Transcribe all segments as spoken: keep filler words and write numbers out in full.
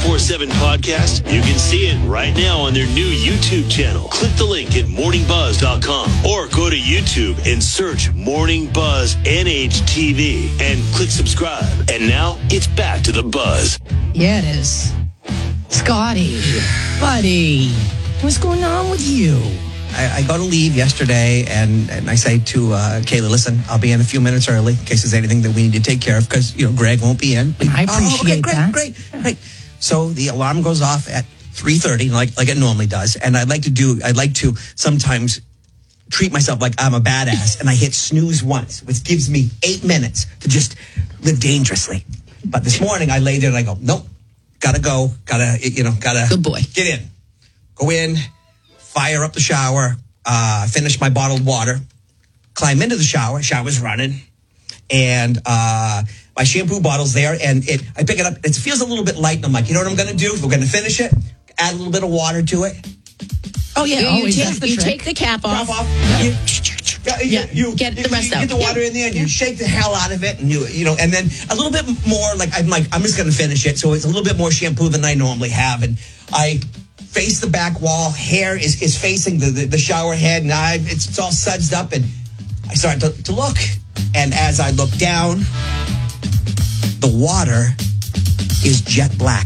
ninety-four seven podcast, you can see it right now on their new YouTube channel. Click the link at morning buzz dot com or go to YouTube and search Morning Buzz N H T V and click subscribe. And now it's back to the buzz. Yeah, it is. Scotty, buddy, what's going on with you? I, I go to leave yesterday, and, and I say to uh, Kayla, listen, I'll be in a few minutes early in case there's anything that we need to take care of because, you know, Greg won't be in. I appreciate oh, okay, great, that. Great, great. So the alarm goes off at three thirty, like like it normally does, and I'd like to do, I'd like to sometimes treat myself like I'm a badass, and I hit snooze once, which gives me eight minutes to just live dangerously. But this morning I lay there and I go, nope, gotta go, gotta, you know, gotta Good boy. get in, go in, fire up the shower, uh, finish my bottled water, climb into the shower, shower's running, and uh, my shampoo bottle's there, and it I pick it up, it feels a little bit light, and I'm like, you know what I'm gonna do? We're gonna finish it, add a little bit of water to it. Oh, yeah, You, always take, that's the you trick. take the cap off. Top off. Yeah. You, Yeah, you, get the you, rest you out. Get the water Yeah. in there, and you shake the hell out of it, and you, you know, and then a little bit more. Like I'm like, I'm just going to finish it, so it's a little bit more shampoo than I normally have, and I face the back wall. Hair is, is facing the, the the shower head, and I it's, it's all sudsed up, and I start to, to look, and as I look down, the water is jet black.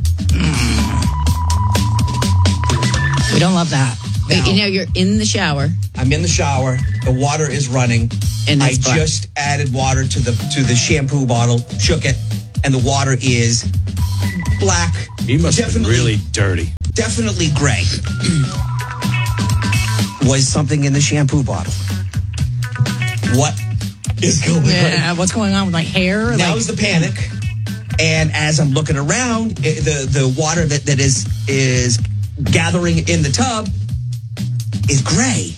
We don't love that. Wait, you know, you're in the shower. I'm in the shower. The water is running. And I it's black. just added water to the to the shampoo bottle, shook it, and the water is black. He must have been really dirty. Definitely gray. Was something in the shampoo bottle? What is going Yeah, on? what's going on with my hair? Now's the panic. And as I'm looking around, it, the the water that, that is is gathering in the tub is gray.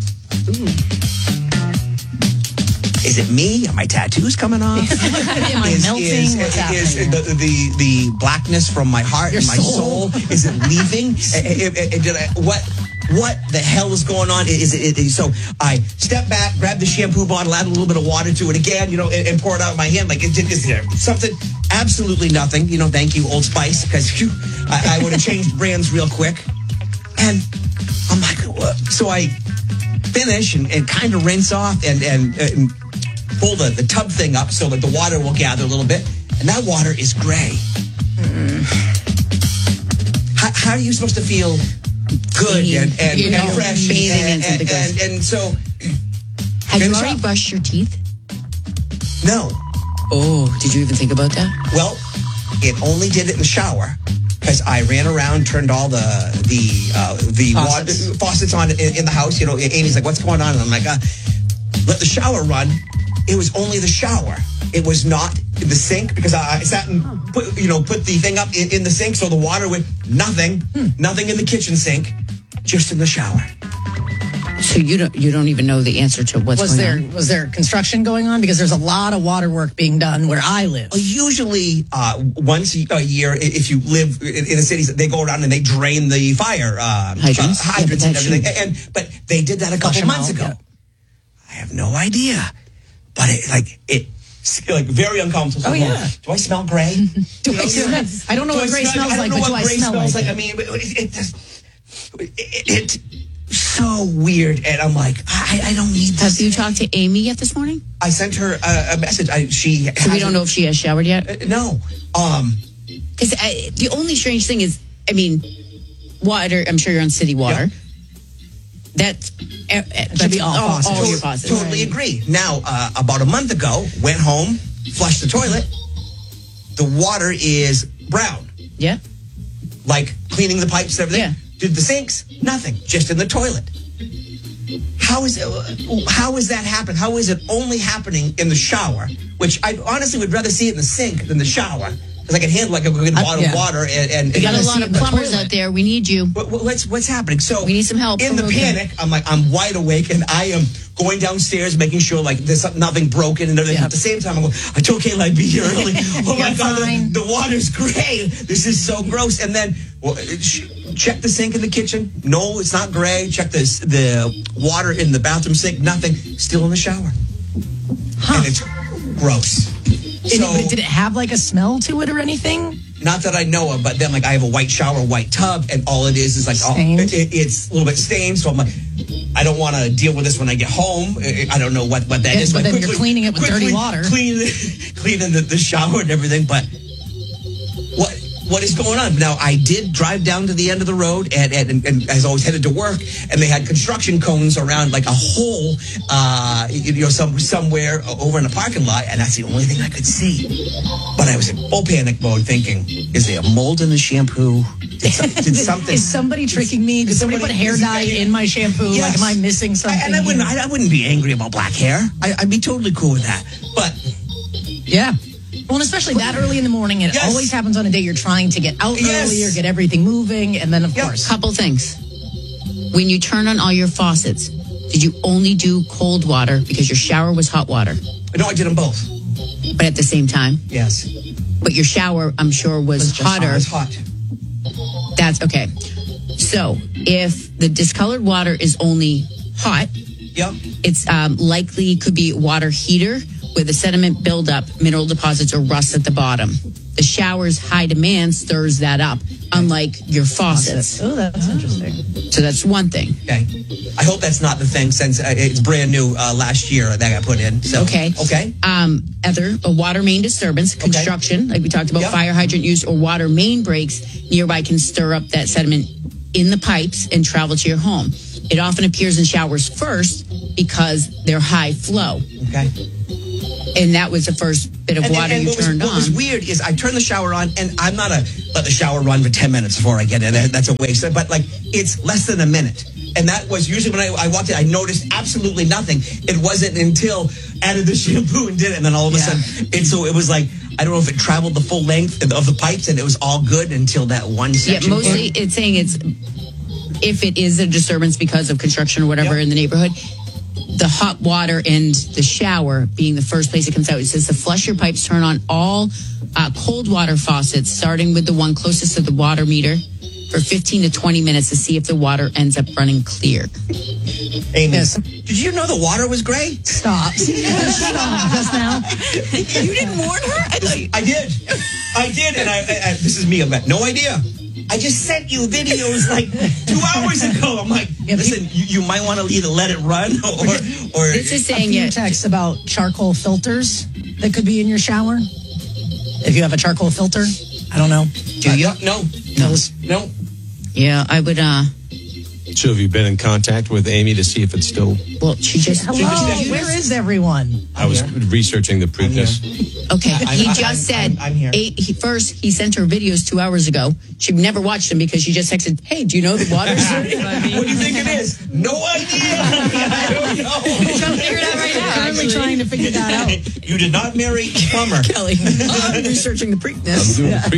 Is it me? Are my tattoos coming off? Am I is, melting? Is, What's is happening? the, the the blackness from my heart Your and my soul? soul, is it leaving? Eh, eh, eh, did I, what what the hell is going on? Is it, it, so I step back, grab the shampoo bottle, add a little bit of water to it again, you know, and, and pour it out in my hand. Like, is, is there something? Absolutely nothing. You know, thank you, Old Spice, because I, I would have changed brands real quick. And I'm like, what? So I finish and, and kind of rinse off and, and, and pull the, the tub thing up so that the water will gather a little bit. And that water is gray. Mm. How, how are you supposed to feel good and, and, You know, and fresh? bathing and, into the and, grass. and, and so... Have you finish already up. brushed your teeth? No. Oh, did you even think about that? Well, it only did it in the shower because I ran around, turned all the the uh, the Faucets. water faucets on in, in the house. You know, Amy's like, "What's going on?" And I'm like, uh, "Let the shower run." It was only the shower. It was not in the sink because I, I sat and put you know put the thing up in, in the sink so the water went nothing, hmm. nothing in the kitchen sink, just in the shower. So you don't you don't even know the answer to what's Was going there on? was there construction going on? Because there's a lot of water work being done where I live. Well, usually, uh, once a year, if you live in, in a city, they go around and they drain the fire uh, Hydrants? uh, hydrants Yeah, and but everything. that And but they did that a Flush couple them months out, ago. yeah. I have no idea, but it like it like very uncomfortable. Oh, yeah. Do I smell gray? Do I smell- I don't know Do what gray smells I don't like, know but what do I gray smell smells like like? I mean, it, it just it, it, it so weird, and I'm like, I, I don't need this. Have you talked to Amy yet this morning? I sent her a, a message. I, she So we don't know if she has showered yet? Uh, no. Um, Because the only strange thing is, I mean, water, I'm sure you're on city water. Yeah. That's, uh, Should be all faucets. all your Tot- faucets. Totally agree. Now, uh, about a month ago, went home, flushed the toilet. The water is brown, Yeah. like cleaning the pipes and everything. Yeah. Did the sinks? Nothing, just in the toilet. How is it, how is that happen? How is it only happening in the shower? Which I honestly would rather see it in the sink than the shower. Because I can handle like a good I- bottle yeah. of water and, and We got a gotta lot see of it in the plumbers toilet. out there. We need you. What, what- what's what's happening? So We need some help In from the the- panic, I'm like I'm wide awake and I am going downstairs, making sure like there's something, nothing broken and everything. Yep. At the same time, I'm going, I told Kayla I'd be here early. Oh my You're god, fine. the, the water's gray. This is so gross. And then well, sh- check the sink in the kitchen. No, it's not gray. Check the the water in the bathroom sink. Nothing. Still in the shower. Huh. And it's gross. And it- but did it have like a smell to it or anything? not that I know of, but then like I have a white shower, white tub, and all it is is like oh, Stained? it, it, it's a little bit stained. So I'm like, I don't want to deal with this when I get home. I I don't know what, what that Yeah, is. but then you're quickly- cleaning it with dirty quickly water. Clean, cleaning the, the shower and everything. But what what is going on? Now, I did drive down to the end of the road, and, and, and as I was headed to work, and they had construction cones around like a hole, uh, you know, some, somewhere over in the parking lot, and that's the only thing I could see. But I was in full panic mode thinking, is there mold in the shampoo? Did, some, did something... Is somebody tricking me? Did somebody, somebody- put hair is- dye in my shampoo? Yes. Like, am I missing something? I, and I wouldn't, here? I, I wouldn't be angry about black hair. I, I'd be totally cool with that. But Yeah. Well, and especially that early in the morning. It Yes. always happens on a day you're trying to get out Yes. earlier, get everything moving, and then, of Yep. course, Couple things. When you turn on all your faucets, did you only do cold water because your shower was hot water, no, I did them both. but at the same time? Yes. But your shower, I'm sure, was, Was just hotter. It was hot. That's okay. So if the discolored water is only hot, Yep. it's um, likely could be water heater with a sediment buildup, mineral deposits, or rust at the bottom. The shower's high demand stirs that up, unlike your faucets. Oh, that's interesting. So that's one thing. Okay. I hope that's not the thing since uh, it's brand new uh, last year that got put in. So, Okay. Okay. Um, other, a water main disturbance, construction, like we talked about, Yep. fire hydrant use or water main breaks nearby can stir up that sediment in the pipes and travel to your home. It often appears in showers first because they're high flow. Okay. And that was the first bit of And, water and you what, was, turned what on. was weird is I turned the shower on, and I'm not a let the shower run for ten minutes before I get in. That- That's a waste. But like it's less than a minute. And that was usually when I, I walked in, I noticed absolutely nothing. It wasn't until I added the shampoo and did it, and then all of a Yeah. sudden, and so it was like I don't know if it traveled the full length of the pipes, and it was all good until that one Yeah, section. mostly it's saying it's if it is a disturbance because of construction or whatever Yep. in the neighborhood, the hot water and the shower being the first place it comes out. It says to flush your pipes, turn on all uh, cold water faucets, starting with the one closest to the water meter for fifteen to twenty minutes to see if the water ends up running clear. Amy, Yes. did you know the water was gray? Stop. Stop just now. You didn't warn her? I, thought you- I did. I did, and I, I, I this is me. I've got no idea. I just sent you videos like two hours ago. I'm like, Yeah, but listen, you, you might want to either let it run or, or This is A saying few it. texts about charcoal filters that could be in your shower. If you have a charcoal filter, I don't know. do you? No, No. no. Yeah, I would. uh So have you been in contact with Amy to see if it's still... Well, she just. Hello, just- where is everyone? I was researching the Preakness. Okay, I'm- he I'm- just I'm- said. I'm here. Eight, he, first, he sent her videos two hours ago. She never watched them because she just texted, "Hey, do you know the water's?" What do you think it is? No idea. I don't know. Trying to figure it out right now. Currently actually. trying to figure that out. You did not marry a plumber. Kelly, I'm researching the I'm Preakness. doing the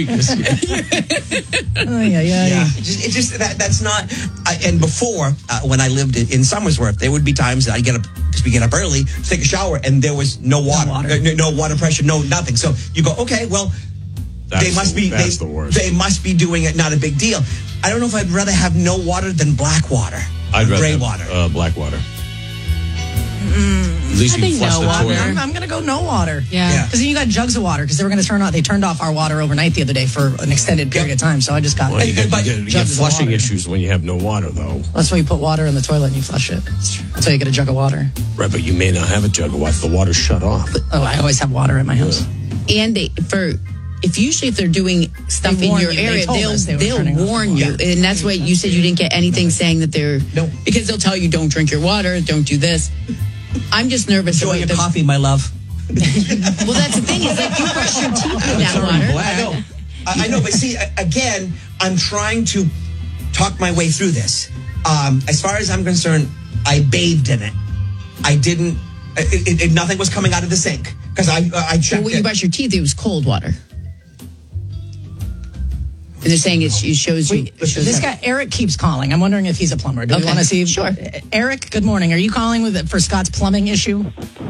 Preakness. Oh, yeah, yeah, Yeah, just, it just that that's not. I, and before, uh, when I lived in, in Somersworth, there would be times that I get up because we get up early, to take a shower, and there was no water, water. Uh, No, no water pressure, no nothing. So you go, okay, well, That's they must the- be that's they, the worst. they must be doing it. Not a big deal. I don't know if I'd rather have no water than black water, I'd or rather gray have, water. Uh, black water. At least I you think flush no the water. toilet. I'm, I'm going to go no water. Yeah. Yeah. Because then you got jugs of water because they were going to turn off. They turned off our water overnight the other day for an extended period Yep. of time. So I just got. Well, you get, But you get, you get jugs of flushing water. issues when you have no water, though. That's why you put water in the toilet and you flush it. That's why you get a jug of water. Right, but you may not have a jug of water. The water's shut off. Oh, I always have water at my house. And they for if usually if they're doing stuff They in warn your you. They area, told they'll us they were they'll turning off the warn you, water. and that's why you said you didn't get anything saying that they're No. because they'll tell you don't drink your water, don't do this. I'm just nervous Enjoy about your the, coffee, my love. Well, that's the thing is like you brush your teeth with that water. I know. I I know, but see, a- again, I'm trying to talk my way through this. Um, as far as I'm concerned, I bathed in it. I didn't. It, it, it, nothing was coming out of the sink because I I checked Well, when you it. brush your teeth, it was cold water. And they're saying it, it shows you. It shows This that- guy Eric keeps calling. I'm wondering if he's a plumber. Do we Okay, want to see? sure. Eric, good morning. Are you calling with for Scott's plumbing issue?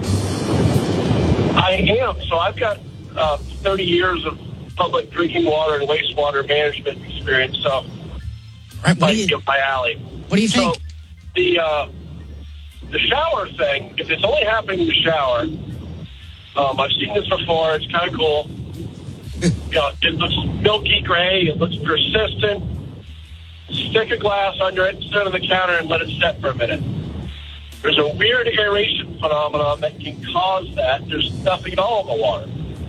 I am. So I've got uh, thirty years of public drinking water and wastewater management experience. So Right. What like do you, up my alley. what do you think? So the uh, the shower thing, if it's only happening in the shower, um, I've seen this before. It's kind of cool. you know, it looks milky gray. It looks persistent. Stick a glass under it, sit on the counter, and let it set for a minute. There's a weird aeration phenomenon that can cause that. There's nothing at all in the water.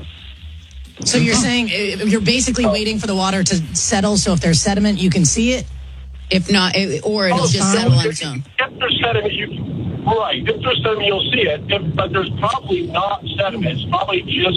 So you're saying uh, you're basically waiting for the water to settle, so if there's sediment, you can see it? If not, it, or it'll Oh, just so settle on if- its own. If there's sediment, you right. If there's sediment, you'll see it. If, but there's probably not sediment. It's probably just,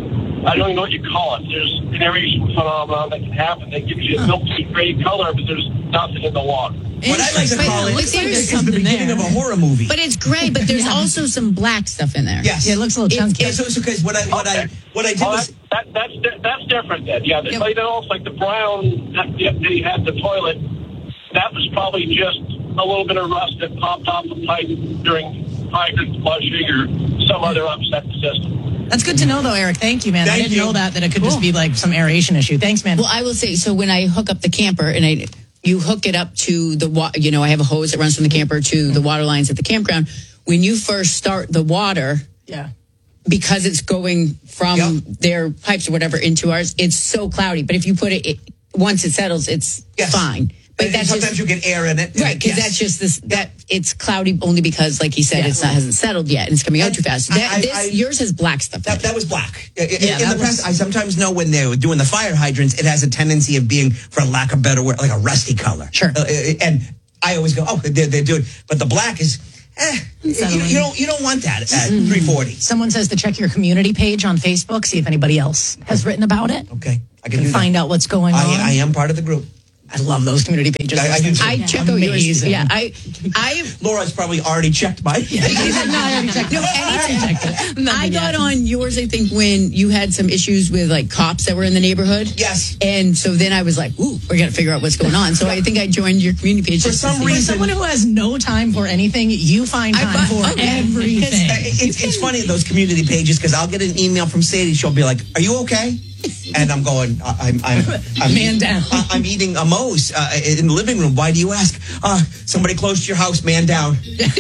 I don't even know what you call it. There's an aeration phenomenon that can happen that gives you a milky gray color, but there's nothing in the water. What I like to But call it it looks like is there's the something beginning there. of a horror movie. But it's gray, but there's also some black stuff in there. Yes. Yeah, it looks a little It's- chunky. Yeah, so because what I what I what I did Oh, was that, that, that's di- that's different then. Yeah, Yep. like, almost like the brown that that he had in the toilet. That was probably just a little bit of rust that popped off the pipe during hydrant flushing or some other upset system. That's good to know, though, Eric. Thank you, man. I Thank didn't you. know that, that it could just be like some aeration issue. Thanks, man. Well, I will say, so when I hook up the camper and I, you hook it up to the water, you know, I have a hose that runs from the camper to the water lines at the campground. When you first start the water, yeah. because it's going from Yep. their pipes or whatever into ours, it's so cloudy. But if you put it, it once it settles, it's Yes. fine. But and that's sometimes just, you get air in it. right, because Yes. that's just this, that it's cloudy only because, like he said, Yeah. it's not, hasn't settled yet and it's coming out And too fast. I- That, I- this, I- yours has black stuff in That, it. that was black. In, in- Yeah, in the that was- past, I sometimes know when they're doing the fire hydrants, it has a tendency of being, for lack of better word, like a rusty color. Sure. Uh, and I always go, oh, they're, they're doing, but the black is, eh, you, you don't you don't want that at three forty. Someone says to check your community page on Facebook, see if anybody else has written about it. Okay, I can And do find that. out what's going on. I, I am part of the group. I love those community pages. I- I do too. I check out yours. Amazing. Yeah, I, I, Laura's probably already checked mine. no, I already checked it. No, anything. I Nothing got yet. on yours, I think, when you had some issues with like cops that were in the neighborhood. Yes. And so then I was like, ooh, we're going to figure out what's going on. So I think I joined your community page. For just to some see. For reason- someone who has no time for anything, you find I time fi- for okay. everything. It's, it's funny, those community pages, because I'll get an email from Sadie. She'll be like, are you okay? And I'm going, I- I'm, I'm, I'm Man down. I- I'm eating a Moe's uh, in the living room. Why do you ask? Uh, somebody close to your house, man down.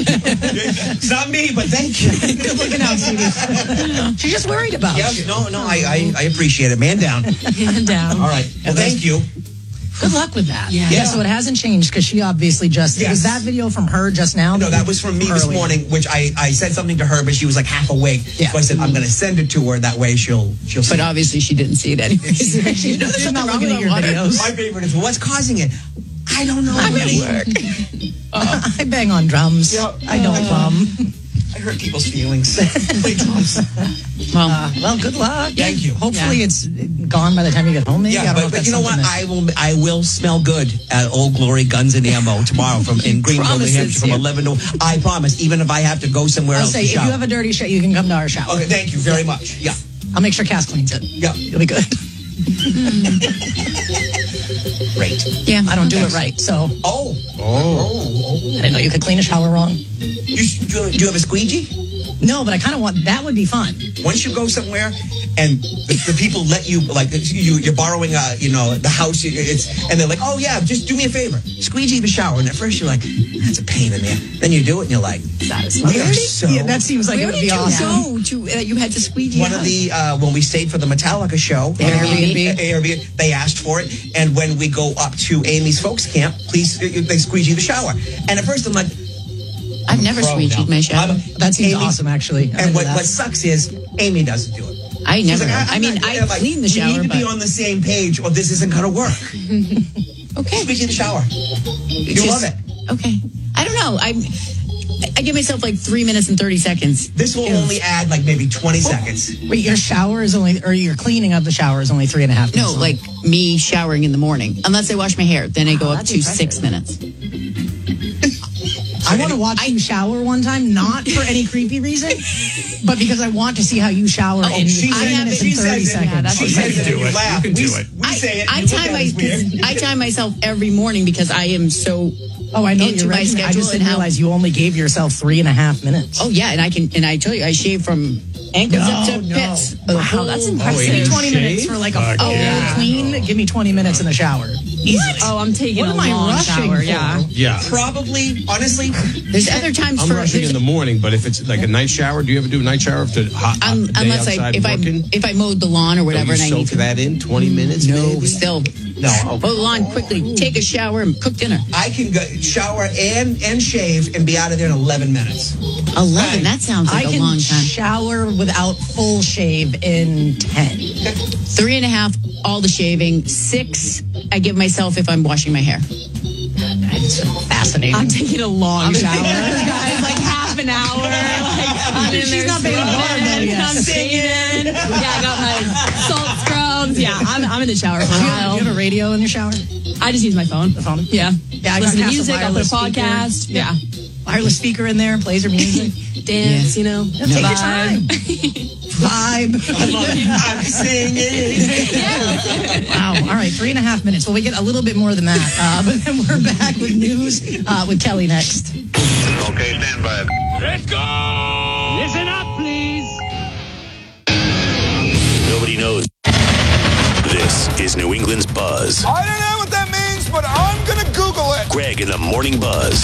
It's not me, but thank you. Good looking out, Stevie. She's just worried about Yeah, you. no, no, I, I, I appreciate it. Man down. Man down. All right. Well, thank you. Good luck with that. Yeah. Yeah, so it hasn't changed because she obviously just, Yes. was that video from her just now? No, that was from me this Earlier. morning, which I, I said something to her, but she was like half awake. Yeah. So I said, I'm going to send it to her. That way she'll, she'll see. But obviously she didn't see it anyways. She's not, she's not looking at your videos. My favorite is, well, what's causing it? I don't know. I'm honey. at work. I bang on drums. Yeah. I don't plum. I hurt people's feelings. Play drums. Well, Uh, well, good luck. Thank you. Hopefully it's gone by the time you get home. Maybe. I Yeah, don't know but, if but that's you know what? something that- I will I will smell good at Old Glory Guns and Ammo tomorrow from in Greenville, New Promises Hampshire, from you. eleven to. I promise, even if I have to go somewhere I'll else say to if you shower. have a dirty shirt, you can come to our shower. Okay, thank you very much. Yeah, I'll make sure Cass cleans it. yeah, It'll be good. great. yeah. I don't do it right, so Oh, oh, oh. I didn't know you could clean a shower wrong. You, do you have a squeegee? No, but I kind of want that would be fun. Once you go somewhere and the, the people let you, like, you, you're borrowing, uh, you know, the house, it's, and they're like, oh, yeah, just do me a favor. Squeegee the shower. And at first you're like, that's a pain in there. Then you do it and you're like, we are so... Yeah, that seems like Where it would did be you awesome. go to, that you had to squeegee One out? of the, uh, when we stayed for the Metallica show, Airbnb. Airbnb, they asked for it. And when we go up to Amy's folks camp, please, uh, they squeegee the shower. And at first I'm like, I've never pro squeegeed now. my shower. I'm- That seems Amy- awesome, actually. I And like what, that. what sucks is Amy doesn't do it. I She's never. like, I I'm mean, not- I I'm like, clean the shower, We need to be but on the same page or this isn't going to work. okay. Squeegee the shower. You Just- love it. Okay. I don't know. I I give myself like three minutes and thirty seconds. This will only add like maybe twenty seconds. Wait, your shower is only, or your cleaning of the shower is only three and a half No, minutes long. like me showering in the morning. Unless I wash my hair, then I go Wow, up that's to impressive. six minutes. I want to watch you shower one time, not for any creepy reason, but because I want to see how you shower in she three says- minutes she and thirty says it. seconds. Yeah, that's- She says it and you it. laugh. You can We- do it. We I, say it. I you look time at my us weird. I time myself every morning because I am so Oh, I know into you're my right. schedule I just and didn't how. realize you only gave yourself three and a half minutes. Oh yeah, and I can and I tell you, I shave from ankles No, up to no. pits. Wow, that's impressive. Oh, Give me you twenty shave? minutes for like a Fuck full yeah. clean. Give me twenty minutes in the shower. Easily. Oh, I'm taking What a am I long rushing shower. for? Yeah. Yeah. Probably, honestly, There's other times I'm for rushing in the morning, but if it's like a night shower, do you ever do a night shower after hot, hot um, day unless I outside if I working? if I mowed the lawn or whatever Don't and you I need soak to that in twenty minutes? no maybe? still no. mow the lawn quickly, take a shower and cook dinner. I can go shower and and shave and be out of there in eleven minutes. Eleven. That sounds I like a can long time. shower without full shave in ten. Three and a half, all the shaving. Six, I give myself if I'm washing my hair. It's fascinating. I'm taking a long shower, guys. Like half an hour. Like I'm in She's there not being born though sweating, yet. I'm singing. Yeah, I got my salt scrubs. Yeah, I'm, I'm in the shower for a Do you, have, while. do you have a radio in your shower? I just use my phone. The phone? Yeah. Yeah, I got Listen to half a music. I'll put a wireless speaker. podcast. Yeah. Wireless speaker in there, plays your music. Dance, you know. Take your time. Vibe. I'm singing. Wow. All right, three and a half minutes. Well, we get a little bit more than that. Uh, but then we're back with news uh, with Kelly next. Okay, stand by. Let's go! Listen up, please. Nobody knows. This is New England's Buzz. I don't know what that means, but I'm gonna Google it. Greg in the Morning Buzz.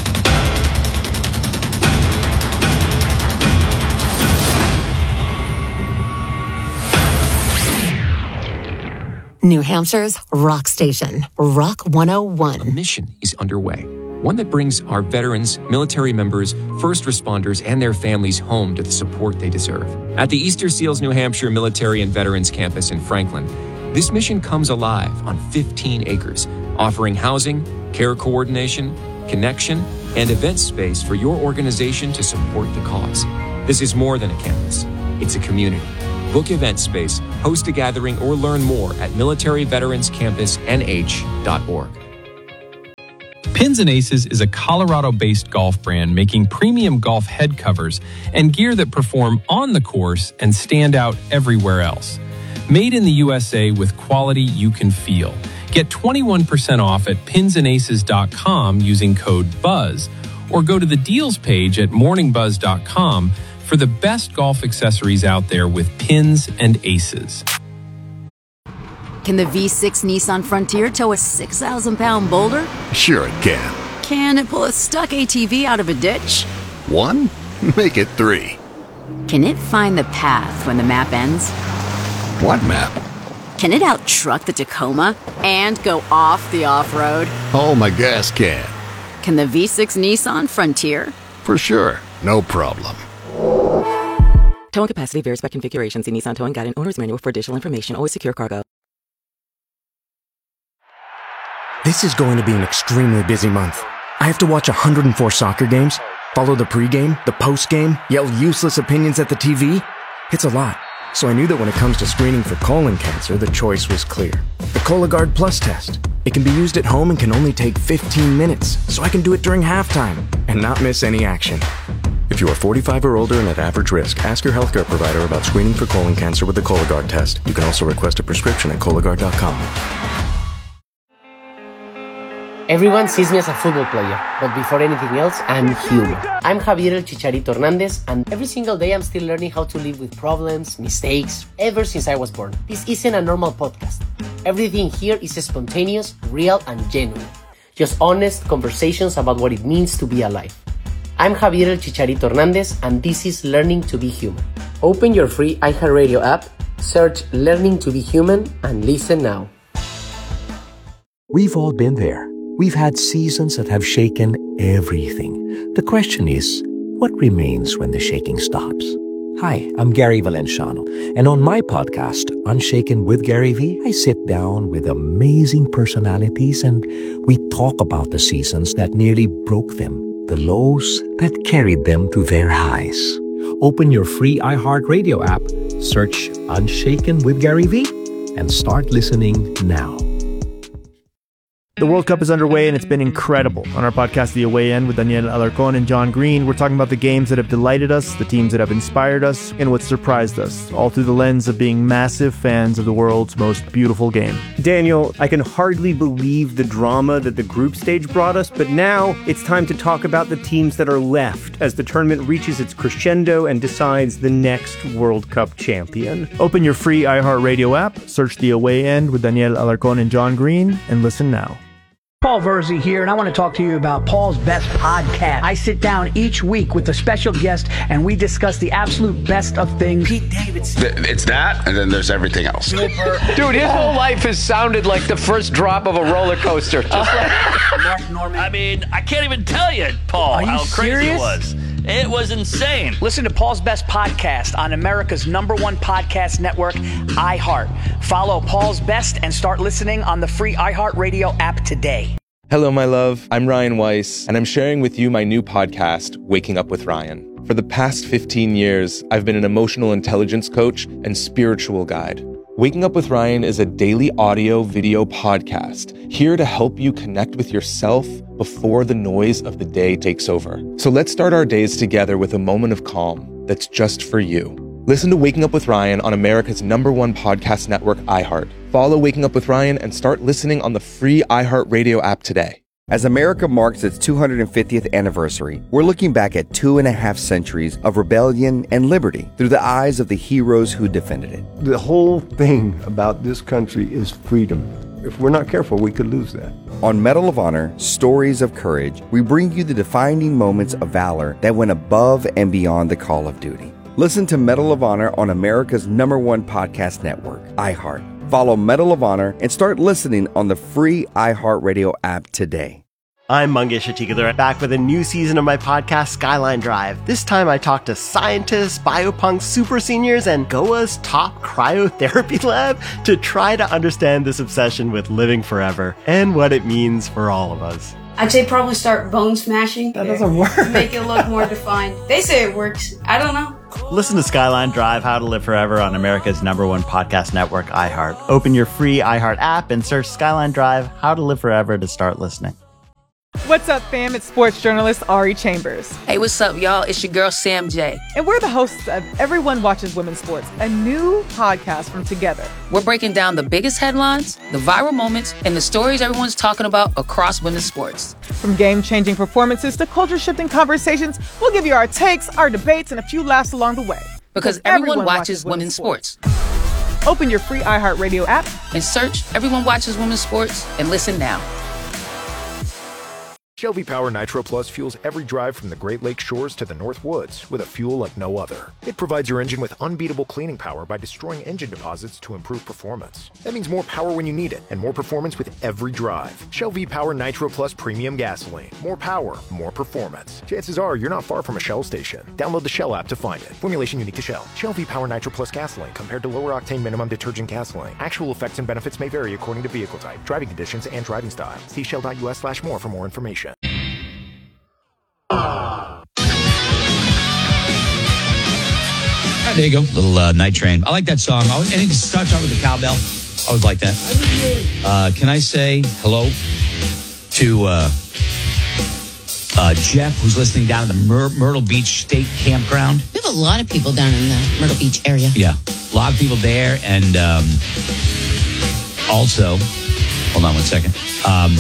New Hampshire's rock station, Rock one oh one. A mission is underway, one that brings our veterans, military members, first responders, and their families home to the support they deserve. At the Easter Seals New Hampshire Military and Veterans Campus in Franklin, this mission comes alive on fifteen acres, offering housing, care coordination, connection, and event space for your organization to support the cause. This is more than a campus. It's a community. Book event space, host a gathering, or learn more at military veterans campus n h dot org. Pins and Aces is a Colorado-based golf brand making premium golf head covers and gear that perform on the course and stand out everywhere else. Made in the U S A with quality you can feel. Get twenty-one percent off at pins and aces dot com using code BUZZ or go to the deals page at morning buzz dot com for the best golf accessories out there with pins and aces. Can the V six Nissan Frontier tow a six thousand pound boulder? Sure it can. Can it pull a stuck A T V out of a ditch? One? Make it three. Can it find the path when the map ends? What map? Can it out-truck the Tacoma and go off the off-road? Oh, my gas can. Can the V six Nissan Frontier? For sure. No problem. Towing capacity varies by configuration. See Nissan Towing Guide and Owner's Manual for additional information. Always secure cargo. This is going to be an extremely busy month. I have to watch one hundred four soccer games, follow the pregame, the postgame, yell useless opinions at the T V. It's a lot. So I knew that when it comes to screening for colon cancer, the choice was clear. The Cologuard Plus test. It can be used at home and can only take fifteen minutes, so I can do it during halftime and not miss any action. If you are forty-five or older and at average risk, ask your healthcare provider about screening for colon cancer with the Cologuard test. You can also request a prescription at Cologuard dot com. Everyone sees me as a football player, but before anything else, I'm human. I'm Javier El Chicharito Hernandez, and every single day I'm still learning how to live with problems, mistakes, ever since I was born. This isn't a normal podcast. Everything here is spontaneous, real, and genuine. Just honest conversations about what it means to be alive. I'm Javier El Chicharito Hernandez, and this is Learning to be Human. Open your free iHeartRadio app, search Learning to be Human, and listen now. We've all been there. We've had seasons that have shaken everything. The question is, what remains when the shaking stops? Hi, I'm Gary Valenciano, and on my podcast, Unshaken with Gary V, I sit down with amazing personalities and we talk about the seasons that nearly broke them, the lows that carried them to their highs. Open your free iHeartRadio app, search Unshaken with Gary V, and start listening now. The World Cup is underway and it's been incredible. On our podcast, The Away End, with Daniel Alarcón and John Green, we're talking about the games that have delighted us, the teams that have inspired us, and what surprised us, all through the lens of being massive fans of the world's most beautiful game. Daniel, I can hardly believe the drama that the group stage brought us, but now it's time to talk about the teams that are left as the tournament reaches its crescendo and decides the next World Cup champion. Open your free iHeartRadio app, search The Away End with Daniel Alarcón and John Green, and listen now. Paul Verzi here, and I want to talk to you about Paul's Best Podcast. I sit down each week with a special guest, and we discuss the absolute best of things. Pete Davidson. It's that, and then there's everything else. Dude, his whole life has sounded like the first drop of a roller coaster. Just like Mark Norman. I mean, I can't even tell you, Paul, you how crazy serious? it was. It was insane. Listen to Paul's Best Podcast on America's number one podcast network, iHeart. Follow Paul's Best and start listening on the free iHeartRadio app today. Hello, my love. I'm Ryan Weiss, and I'm sharing with you my new podcast, Waking Up with Ryan. For the past fifteen years, I've been an emotional intelligence coach and spiritual guide. Waking Up with Ryan is a daily audio video podcast here to help you connect with yourself before the noise of the day takes over. So let's start our days together with a moment of calm that's just for you. Listen to Waking Up with Ryan on America's number one podcast network, iHeart. Follow Waking Up with Ryan and start listening on the free iHeartRadio app today. As America marks its two hundred fiftieth anniversary, we're looking back at two and a half centuries of rebellion and liberty through the eyes of the heroes who defended it. The whole thing about this country is freedom. If we're not careful, we could lose that. On Medal of Honor, Stories of Courage, we bring you the defining moments of valor that went above and beyond the call of duty. Listen to Medal of Honor on America's number one podcast network, iHeart. Follow Medal of Honor and start listening on the free iHeartRadio app today. I'm Mangesh Atikadar, back with a new season of my podcast, Skyline Drive. This time I talk to scientists, biopunks, super seniors, and G O A's top cryotherapy lab to try to understand this obsession with living forever and what it means for all of us. I'd say probably start bone smashing. That doesn't work. Make it look more defined. They say it works. I don't know. Listen to Skyline Drive, How to Live Forever on America's number one podcast network, iHeart. Open your free iHeart app and search Skyline Drive, How to Live Forever to start listening. What's up, fam? It's sports journalist Ari Chambers. Hey, what's up, y'all? It's your girl, Sam J. And we're the hosts of Everyone Watches Women's Sports, a new podcast from Together. We're breaking down the biggest headlines, the viral moments, and the stories everyone's talking about across women's sports. From game-changing performances to culture-shifting conversations, we'll give you our takes, our debates, and a few laughs along the way. Because, because everyone, everyone watches, watches women's sports. sports. Open your free iHeartRadio app and search Everyone Watches Women's Sports and listen now. Shell V-Power Nitro Plus fuels every drive from the Great Lakes shores to the North Woods with a fuel like no other. It provides your engine with unbeatable cleaning power by destroying engine deposits to improve performance. That means more power when you need it and more performance with every drive. Shell V-Power Nitro Plus Premium Gasoline. More power, more performance. Chances are you're not far from a Shell station. Download the Shell app to find it. Formulation unique to Shell. Shell V-Power Nitro Plus Gasoline compared to lower octane minimum detergent gasoline. Actual effects and benefits may vary according to vehicle type, driving conditions, and driving style. See shell.us slash more for more information. There you go, little uh, Night Train. I like that song. I was, and it starts out with the cowbell. I always like that. Uh, can I say hello to uh, uh, Jeff, who's listening down at the Myr- Myrtle Beach State Campground? We have a lot of people down in the Myrtle Beach area. Yeah, a lot of people there. And um, also, hold on one second. Um,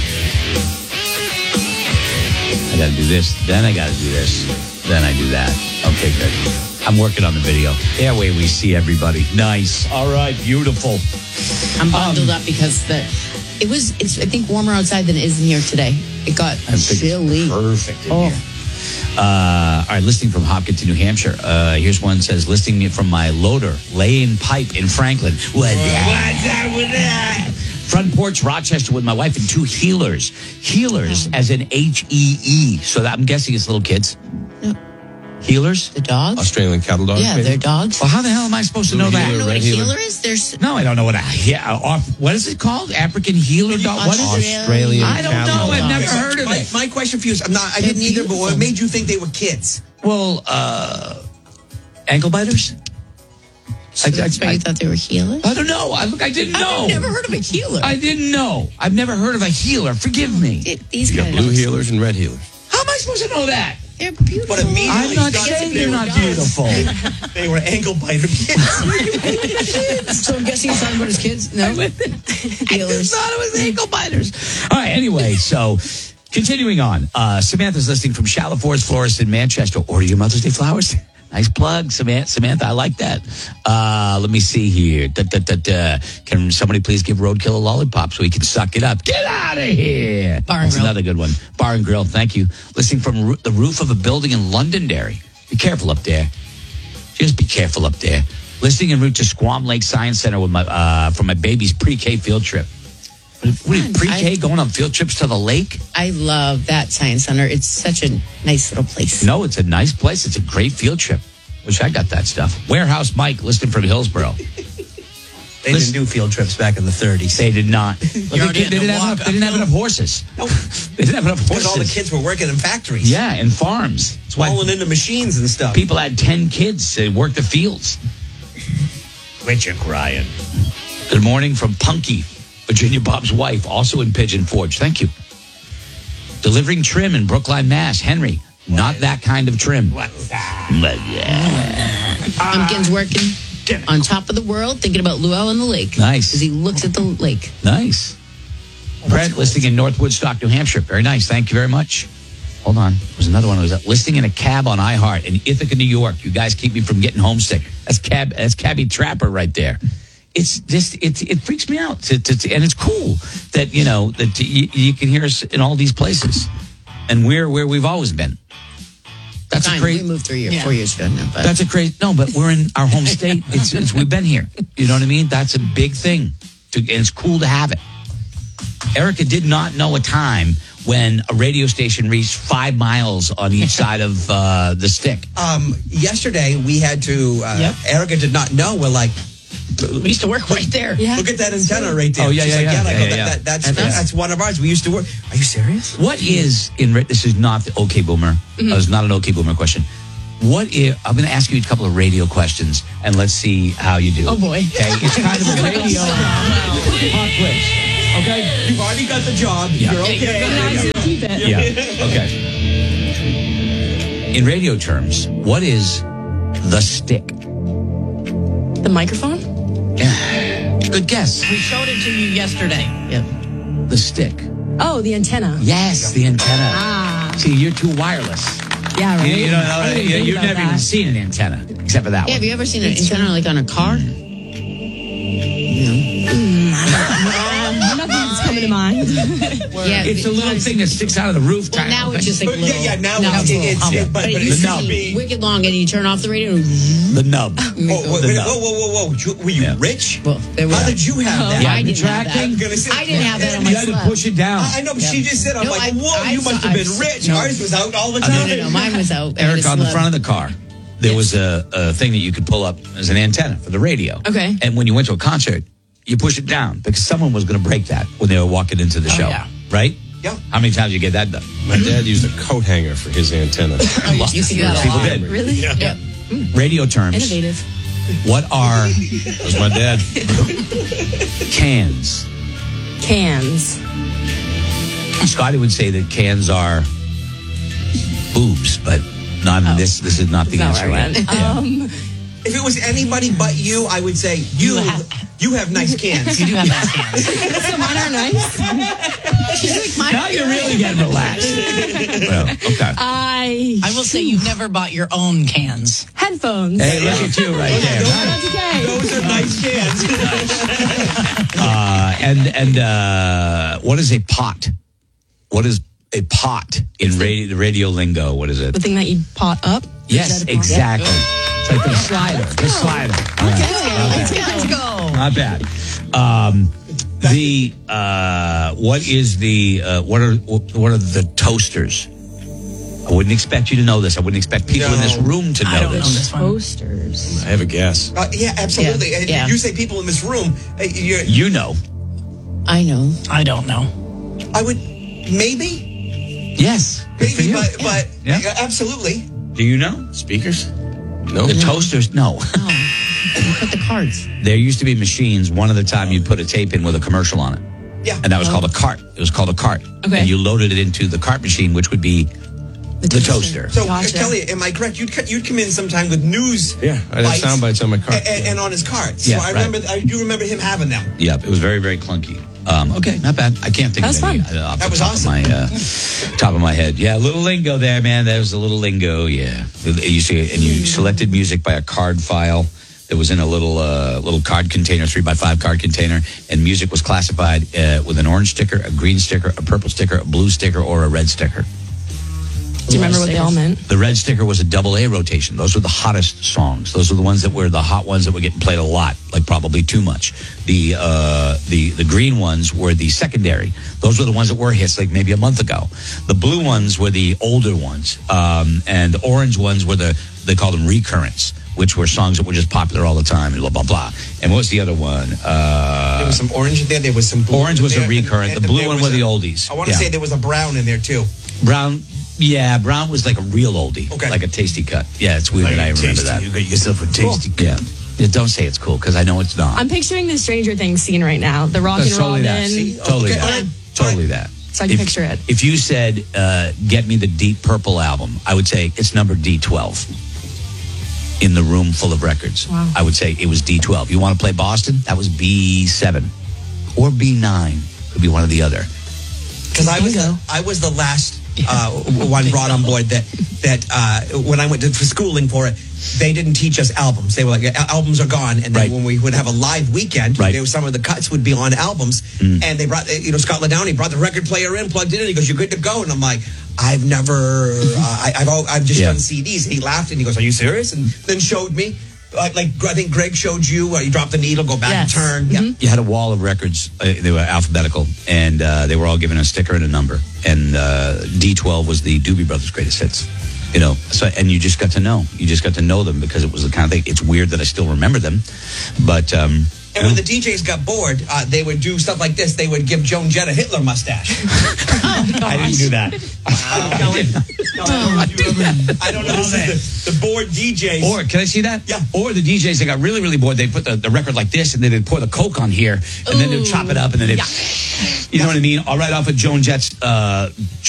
I got to do this, then I got to do this, then I do that. Okay, good. I'm working on the video. That way we see everybody. Nice. All right, beautiful. I'm bundled um, up because the it was, it's I think, warmer outside than it is in here today. It got chilly. Perfect in oh. here. Uh, all right, listening from Hopkinton, New Hampshire. Uh, here's one that says, listening from my loader, laying pipe in Franklin. What's that with that? Front porch, Rochester, with my wife and two healers. Healers, as in H E E. So that, I'm guessing it's little kids. No. Healers? The dogs? Australian cattle dogs? Yeah, maybe? they're dogs. Well, how the hell am I supposed to know that? I don't know what a healer. healer is. There's no, I don't know what a yeah. Uh, what is it called? African healer dog? What is it? Australian I don't cattle know. I've dogs. never heard of my, it. My question for you is, I'm not, I didn't either, but what made you think they were kids? Well, uh, ankle biters? So that's why you thought they were healers? I don't know. I look. I didn't know. I've never heard of a healer. I didn't know. I've never heard of a healer. Forgive me. It, these You got guys. blue healers and red healers. How am I supposed to know that? They're beautiful. But immediately I'm not started saying they they're were not dogs. beautiful. They were ankle biter kids. So I'm guessing he's talking about his kids? No. I Healers. thought it was ankle biters. All right. Anyway, so continuing on, uh, Samantha's listening from Shallow Forest Florist in Manchester. Order your Mother's Day flowers. Nice plug, Samantha. Samantha, I like that. Uh, let me see here. Da, da, da, da. Can somebody please give Roadkill a lollipop so he can suck it up? Get out of here. Bar and That's Grill. another good one. Bar and Grill, thank you. Listening from ro- the roof of a building in Londonderry. Be careful up there. Just be careful up there. Listening en route to Squam Lake Science Center with my uh, for my baby's pre-K field trip. What, what, pre-K I- going on field trips to the lake? I love that science center. It's such a nice little place. No, it's a nice place. It's a great field trip. Wish I got that stuff. Warehouse Mike, listening from Hillsboro. They didn't do field trips back in the thirties. They did not. Well, they, already did, they, had to didn't have walk enough, they didn't have enough horses. No. They didn't have enough Because horses. all the kids were working in factories. Yeah, and farms. That's why Falling into machines and stuff. people had ten kids to work the fields. Richard Ryan. Good morning from Punky, Virginia Bob's wife, also in Pigeon Forge. Thank you. Delivering trim in Brookline, Mass. Henry, not that kind of trim. What's that? But yeah. Pumpkin's working on top of the world, thinking about Luau and the lake. Nice. As he looks at the lake. Nice. Brent, listing in North Woodstock, New Hampshire. Very nice. Thank you very much. Hold on. There's another one. It was listing in a cab on iHeart in Ithaca, New York. You guys keep me from getting homesick. That's cab. That's Cabby Trapper right there. It's just it it freaks me out. To, to, to, and it's cool that you know that you, you can hear us in all these places, and we're where we've always been. That's Fine, a great. we moved three years, four years ago now. But That's a great. No, but we're in our home state. It's, it's we've been here. You know what I mean? That's a big thing, to, and it's cool to have it. Erica did not know a time when a radio station reached five miles on each side of uh, the stick. Um, yesterday we had to. Uh, Yep. Erica did not know. We're like, we used to work right there. Yeah. look at that antenna right there. Oh, yeah, She's yeah, like, yeah. I Yeah, go, yeah, that, yeah. that, that's And that's- that's one of ours. We used to work. Are you serious? What is in ra- this is not the OK Boomer. Mm-hmm. Uh, it's not an OK Boomer question. What if I'm going to ask you a couple of radio questions and let's see how you do. Oh, boy. Okay, it's kind of a radio hot quiz. Okay, You've already got the job. Yeah. You're okay. Keep it. yeah. Okay. In radio terms, what is the stick? The microphone? Yeah. Good guess. We showed it to you yesterday. Yeah. The stick. Oh, the antenna. Yes, the antenna. Ah. See, you're too wireless. Yeah, right. You, you know, I didn't you, think you've about never that. even seen an antenna except for that Yeah, one. have you ever seen an antenna like on a car? Nothing's coming to mind. Yeah, It's a little thing that sticks out of the roof. Well, kind now of it's thing. just like But little. yeah, yeah. Now no, it's, it's, Yeah. it, but, But but it it used used nub. to be. wicked long, and you turn off the radio. the nub. Oh, wait, The wait, nub. whoa, whoa, whoa, whoa! Ju- Were you Yeah. rich? Well, there was. How did you have that? Yeah, I the didn't have that. tracking. I'm gonna say- I didn't have that on my You had to slab. push it down. I know, but she just said, I'm No, like, I- whoa, I you saw- must have I've been s- rich. no. Ours was out all the No, time. No, no, no. Mine was out. I had Eric, a on the slab. front of the car, there was a, a thing that you could pull up as an antenna for the radio. Okay. And when you went to a concert, you push it down because someone was going to break that when they were walking into the show. yeah. Right? Yeah. How many times did you get that done? My dad used a coat hanger for his antenna. You see that a People lot. did. Really? Yeah. Radio terms. Innovative. What are That's my dad. cans? Cans. Scotty would say that cans are boobs, but not in this. This is not the That's answer. not where I went. yet. Yeah. Um, If it was anybody but you, I would say you. You have nice cans. you do have nice cans. So mine are nice. She's like, mine. Now you're really getting relaxed. Well, okay. I I will say you've never bought your own cans. headphones. Hey, look at you right there. That's okay. Those are nice cans. Uh, and and uh, what is a pot? What is a pot in radio, the radio lingo? What is it? The thing that you pot up. Yes, Is that a pot? exactly. It's like the slider. The slider. All right. Let's go. Let's go. Not bad. Um, the uh, what is the uh, what are what are the toasters? I wouldn't expect you to know this. I wouldn't expect people in this room to know I don't this. know this one. Posters. I have a guess. Uh, yeah, absolutely. Yeah, And yeah. You say people in this room. uh, You're, You know. I know. I don't know. I would maybe, Yes. Good for maybe, you. but, but Yeah. yeah, absolutely. Do you know? Speakers? No. The toasters? No. You put the cards. There used to be machines. One of the time you'd put a tape in with a commercial on it. Yeah. And that was called a cart. It was called a cart. Okay. And you loaded it into the cart machine, which would be the, the toaster. So, uh, Kelly, am I correct? You'd, co- you'd come in sometime with news Yeah, I had sound bites on my car. and, and, and on his cards. Yeah, so I right. remember, I do remember him having them. Yep, it was very, very clunky. Um, okay, not bad. I can't think That was of any fun. uh, off That the was top awesome. of my uh, top of my head. Yeah, a little lingo there, man. There was a little lingo. Yeah, you see, and you selected music by a card file that was in a little uh, little card container, three by five card container, and music was classified uh, with an orange sticker, a green sticker, a purple sticker, a blue sticker, or a red sticker. Do you remember what they all meant? The red sticker was a double A rotation. Those were the hottest songs. Those were the ones that were the hot ones that were getting played a lot, like probably too much. The uh, the the green ones were the secondary. Those were the ones that were hits, like maybe a month ago. The blue ones were the older ones, um, and the orange ones were the they called them recurrents, which were songs that were just popular all the time, and blah blah blah. And what was the other one? Uh, There was some orange in there. There was some blue. Orange was in a there, recurrent. and- The and blue there one was were the a- oldies. I want to Yeah. say there was a brown in there too. Brown. Yeah, brown was like a real oldie, Okay. like a tasty cut. Yeah, it's weird that I remember that. You got yourself a tasty Yeah. Yeah, don't say it's cool because I know it's not. I'm picturing the Stranger Things scene right now. The Rock That's and totally Robin. that. See? Totally Okay, that. all right. Totally that. So I can picture it. If you said, uh, get me the Deep Purple album, I would say it's number D twelve in the room full of records. Wow. I would say it was D twelve. You want to play Boston? That was B seven or B nine. Could be one or the other. Because I was the, I was the last uh, one brought on board that that uh, when I went to, for schooling for it, they didn't teach us albums. They were like, "Al- albums are gone. And then Right. when we would have a live weekend, Right. there was some of the cuts would be on albums. Mm. And they brought, you know, Scott Ladowney brought the record player in, plugged it in. He goes, "You're good to go." And I'm like, I've never, uh, I, I've, al- I've just Yeah. done C Ds. And he laughed and he goes, "Are you serious?" And then showed me. Like, like I think Greg showed you, uh, you drop the needle, go back Yes. and turn. Yeah. You had a wall of records. Uh, they were alphabetical, and uh, they were all given a sticker and a number. And uh, D twelve was the Doobie Brothers' greatest hits. You know, so and you just got to know. You just got to know them because it was the kind of thing. It's weird that I still remember them, but um, And when the D Js got bored, uh, they would do stuff like this. They would give Joan Jett a Hitler mustache. I didn't do that. I don't know. This is the, the bored D Js. Or can I see that? Yeah. Or the D Js that got really, really bored, they put the, the record like this, and then they'd pour the Coke on here, and then they'd chop it up, and then they'd, you know what I mean? All right off of Joan Jett's uh,